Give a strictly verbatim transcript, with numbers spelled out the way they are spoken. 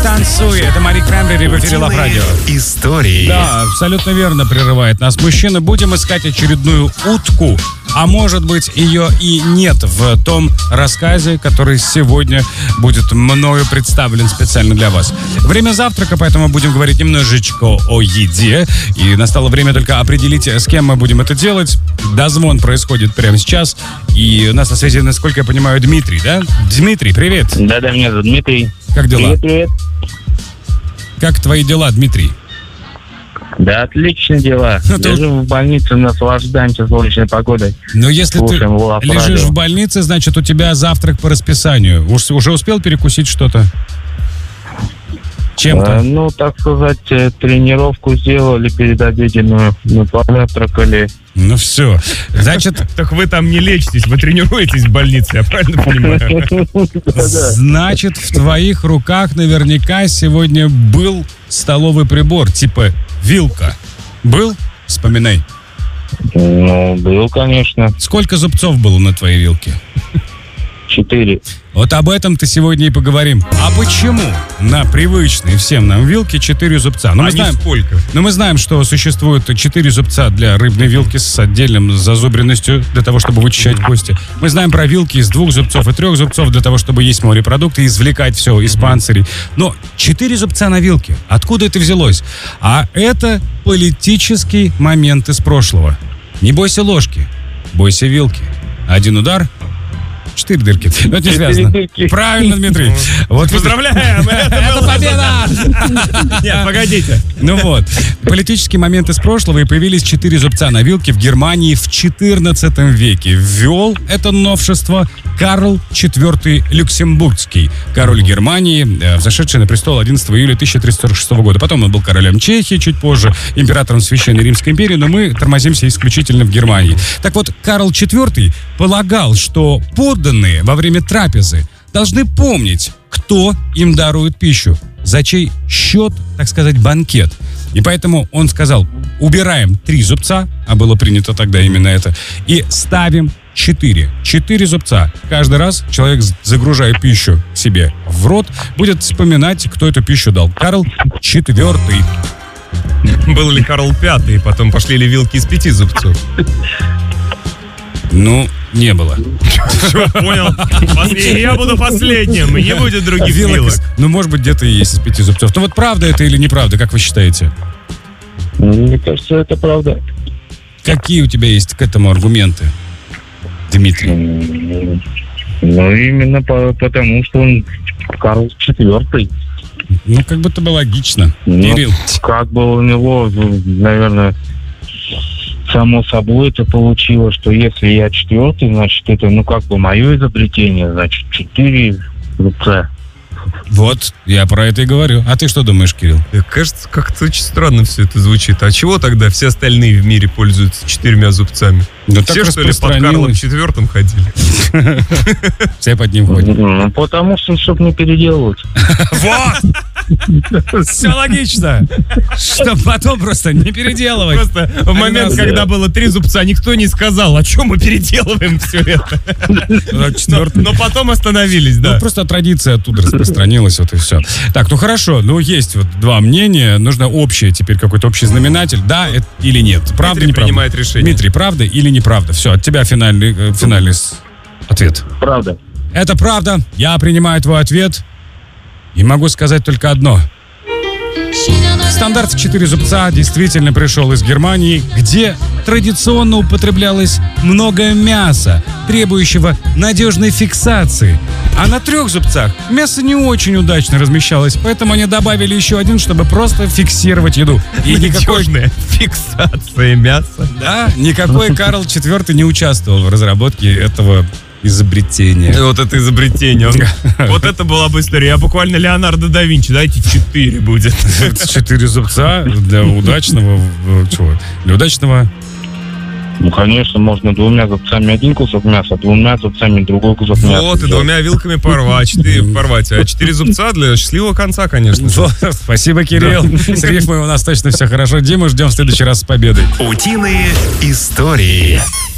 Танцуй. Это Мари Краймбрери в эфире Лав Радио. Истории. Да, абсолютно верно прерывает нас мужчина. Будем искать очередную утку. А может быть, ее и нет в том рассказе, который сегодня будет мною представлен специально для вас. Время завтрака, поэтому будем говорить немножечко о еде. И настало время только определить, с кем мы будем это делать. Дозвон происходит прямо сейчас. И у нас на связи, насколько я понимаю, Дмитрий, да? Дмитрий, привет. Да-да, меня зовут Дмитрий. Как дела? Привет, привет. Как твои дела, Дмитрий? Да, отлично дела. Ну, ты- Лежу в больнице, наслаждаемся солнечной погодой. Но если Слушаем ты Лав лежишь Радио. в больнице, значит, у тебя завтрак по расписанию. Уж, уже успел перекусить что-то? Э, Чем-то? ну, так сказать, э, тренировку сделали передобеденную. Мы позавтракали. Ну все. Значит, Так вы там не лечитесь, вы тренируетесь в больнице, я правильно понимаю? Да-да. значит, в твоих руках наверняка сегодня был столовый прибор, типа вилка. Был? Вспоминай. Ну, был, конечно. Сколько зубцов было на твоей вилке? Четыре. Вот об этом-то сегодня и поговорим. А почему на привычной всем нам вилке четыре зубца? Ну, мы А не знаем, сколько? но мы знаем, что существует четыре зубца для рыбной вилки с отдельным зазубренностью для того, чтобы вычищать кости. Мы знаем про вилки из двух зубцов и трех зубцов для того, чтобы есть морепродукты и извлекать все из панцирей. Но четыре зубца на вилке. Откуда это взялось? А это политический момент из прошлого. Не бойся ложки, бойся вилки. Один удар — четыре дырки. Но это не Четыре связано. дырки. Правильно, Дмитрий. Вот Поздравляем! это победа! Нет, погодите. Ну вот, политический момент из прошлого, и появились четыре зубца на вилке в Германии в четырнадцатом веке. Ввел это новшество Карл четвёртый Люксембургский, король Германии, э, взошедший на престол одиннадцатого июля тысяча триста сорок шестого года. Потом он был королем Чехии чуть позже, императором Священной Римской империи, но мы тормозимся исключительно в Германии. Так вот, Карл четвёртый полагал, что подданные во время трапезы должны помнить, кто им дарует пищу, за чей счет, так сказать, банкет. И поэтому он сказал: убираем три зубца, а было принято тогда именно это, и ставим четыре. Четыре зубца. Каждый раз человек, загружая пищу себе в рот, будет вспоминать, кто эту пищу дал. Карл четвёртый. Был ли Карл Пятый, потом пошли ли вилки из пяти зубцов? Ну, не было. Все, понял. Послед- Я буду последним, и не будет других Вилок вилок. из- Ну, может быть, где-то и есть из пяти зубцов. Ну вот правда это или неправда, как вы считаете? Мне кажется, это правда. Какие у тебя есть к этому аргументы, Дмитрий? М, Ну, именно по- потому, что он Карл четвёртый. Ну, как будто бы логично. Ну, Кирилл. как бы у него, ну, наверное, само собой это получилось, что если я четвертый, значит, это, ну, как бы мое изобретение, значит, четыре зубца. Вот, я про это и говорю. А ты что думаешь, Кирилл? Мне кажется, как-то очень странно все это звучит. А чего тогда все остальные в мире пользуются четырьмя зубцами? Ну, Все, что ли, под Карлом четвёртым ходили? Все под ним ходят. Ну, потому что, чтобы не переделывать. Вот! Все логично. Чтобы потом просто не переделывать. Просто в момент, нас- когда было три зубца, никто не сказал, о чем мы переделываем все это. Ну, Но, четвертый. но потом остановились, Ну, да. просто традиция оттуда распространилась, вот и все. Так, ну хорошо, ну есть вот два мнения, нужно общее теперь, какой-то общий знаменатель, да это или нет. Правда, Дмитрий неправда? принимает решение. Дмитрий, правда или неправда? Все, от тебя финальный, э, финальный с- ответ. Правда. Это правда, я принимаю твой ответ и могу сказать только одно. Стандарт в четыре зубца действительно пришел из Германии, где традиционно употреблялось много мяса, требующего надежной фиксации. А на трех зубцах мясо не очень удачно размещалось, поэтому они добавили еще один, чтобы просто фиксировать еду. И никакой, Надежная фиксация мяса. да, никакой Карл четвёртый не участвовал в разработке этого изобретения. Вот это изобретение. Он- Вот это была бы история. Я буквально Леонардо да Винчи. Дайте четыре будет. Четыре зубца для удачного, э, чего? Для удачного. Ну, конечно, можно двумя зубцами один кусок мяса, двумя зубцами другой кусок мяса. Вот, и двумя вилками порвать, четыре порвать. А четыре зубца для счастливого конца, конечно. Спасибо, Кирилл. С рифмой у нас точно все хорошо. Дима, ждем в следующий раз с победой. Утиные истории.